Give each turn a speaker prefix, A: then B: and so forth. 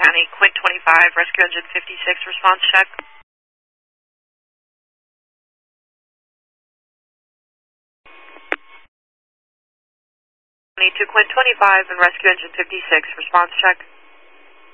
A: County, Quint 25, Rescue Engine 56, response check. To Quint 25 and Rescue Engine 56, response check.